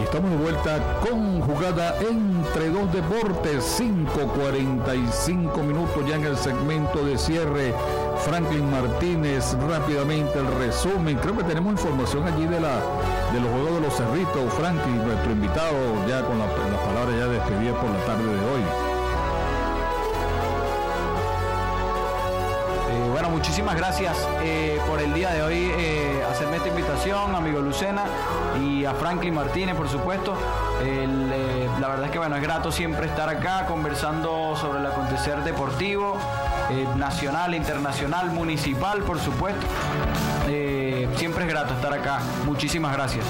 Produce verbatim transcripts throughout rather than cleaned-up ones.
Estamos de vuelta con jugada entre dos deportes, cinco cuarenta y cinco minutos ya en el segmento de cierre. Franklin Martínez, rápidamente el resumen. Creo que tenemos información allí de la de los Juegos de los Cerritos. Franklin, nuestro invitado, ya con las la palabras ya despedidas por la tarde de hoy. Eh, bueno, muchísimas gracias eh, por el día de hoy, eh, hacerme esta invitación, amigo Lucena, y a Franklin Martínez, por supuesto. El, eh, la verdad es que bueno, es grato siempre estar acá conversando sobre el acontecer deportivo, eh, nacional, internacional, municipal, por supuesto. Eh, siempre es grato estar acá. Muchísimas gracias.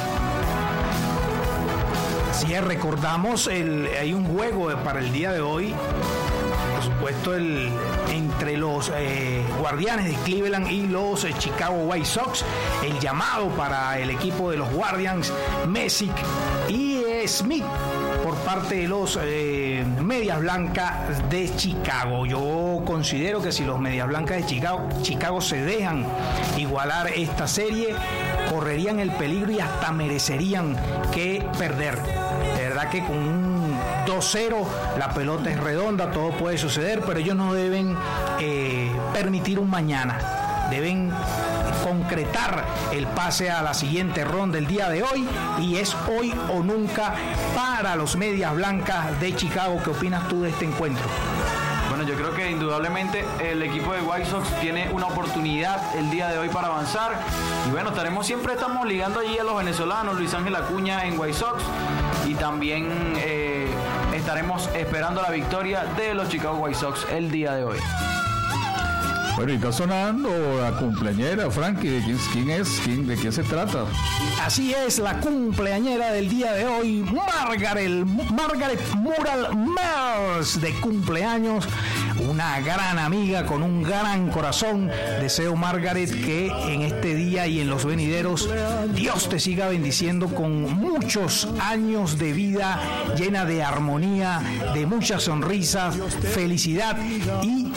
Así es, recordamos, el, hay un juego para el día de hoy, por supuesto, el, entre los eh, Guardianes de Cleveland y los eh, Chicago White Sox. El llamado para el equipo de los Guardians, Messick y eh, Smith, por parte de los eh, Medias Blancas de Chicago. Yo considero que si los Medias Blancas de Chicago, Chicago se dejan igualar esta serie, correrían el peligro y hasta merecerían que perder. De verdad que con un dos cero la pelota es redonda, todo puede suceder, pero ellos no deben eh, permitir un mañana. Deben concretar el pase a la siguiente ronda del día de hoy, y es hoy o nunca para los Medias Blancas de Chicago. ¿Qué opinas tú de este encuentro? Bueno, yo creo que indudablemente el equipo de White Sox tiene una oportunidad el día de hoy para avanzar, y bueno, estaremos siempre estamos ligando allí a los venezolanos, Luis Ángel Acuña en White Sox, y también eh, estaremos esperando la victoria de los Chicago White Sox el día de hoy. Bueno, y está sonando la cumpleañera, Frankie. ¿De quién, quién es? ¿Quién, ¿De quién se trata? Así es, la cumpleañera del día de hoy, Margaret, Margaret Mural Mills, de cumpleaños. Una gran amiga con un gran corazón. Deseo, Margaret, que en este día y en los venideros Dios te siga bendiciendo con muchos años de vida llena de armonía, de muchas sonrisas, felicidad y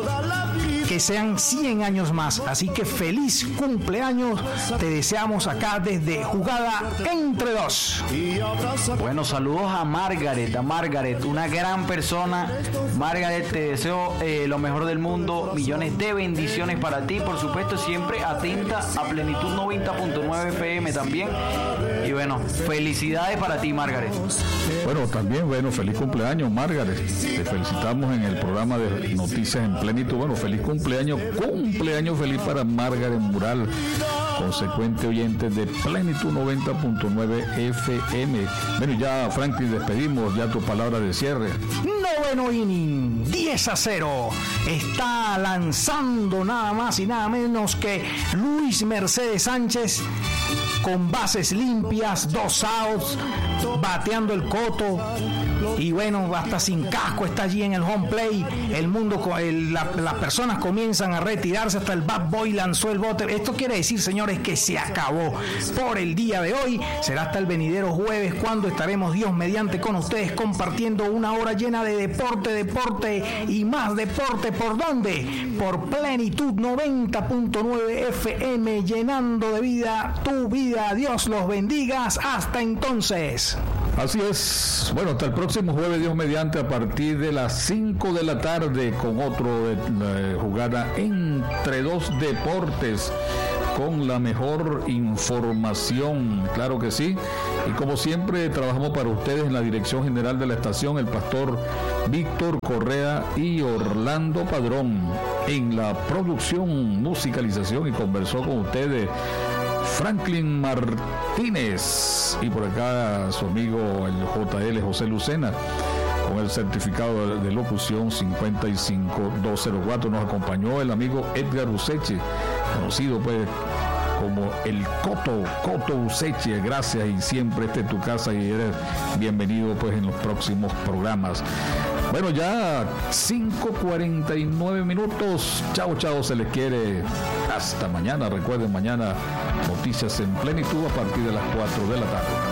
que sean cien años más. Así que feliz cumpleaños te deseamos acá desde Jugada Entre Dos. Bueno, saludos a Margaret, a Margaret, una gran persona. Margaret, te deseo eh, lo mejor del mundo, millones de bendiciones para ti, por supuesto, siempre atenta a Plenitud noventa punto nueve F M también. Y bueno, felicidades para ti, Margaret. Bueno, también, bueno, feliz cumpleaños, Margaret. Te felicitamos en el programa de Noticias en Plenitud. Bueno, feliz cumpleaños. Cumpleaños, cumpleaños feliz para Margaret Mural, consecuente oyente de Plenitud noventa punto nueve F M. Bueno, ya, Franklin, despedimos, ya tu palabra de cierre. Noveno inning, diez a cero. Está lanzando nada más y nada menos que Luis Mercedes Sánchez, con bases limpias, dos outs, bateando el coto, y bueno, hasta sin casco está allí en el home play. El mundo, el, la, las personas comienzan a retirarse, hasta el bat boy lanzó el bote. Esto quiere decir, señores, que se acabó por el día de hoy. Será hasta el venidero jueves, cuando estaremos, Dios mediante, con ustedes compartiendo una hora llena de deporte, deporte y más deporte. ¿Por dónde? Por Plenitud noventa punto nueve F M, llenando de vida tu vida. Dios los bendiga. Hasta entonces. Así es. Bueno, hasta el próximo jueves, Dios mediante, a partir de las cinco de la tarde, con otro de, de jugada entre dos deportes, con la mejor información, claro que sí. Y como siempre, trabajamos para ustedes en la dirección general de la estación, el pastor Víctor Correa y Orlando Padrón. En la producción, musicalización y conversó con ustedes Franklin Martínez, y por acá su amigo el J L José Lucena, con el certificado de, de locución cincuenta y cinco mil doscientos cuatro. Nos acompañó el amigo Edgar Useche, conocido pues como el Coto, Coto Useche. Gracias, y siempre esta es tu casa y eres bienvenido pues en los próximos programas. Bueno, ya cinco cuarenta y nueve minutos. Chao, chao, se les quiere. Hasta mañana. Recuerden, mañana Noticias en Plenitud a partir de las cuatro de la tarde.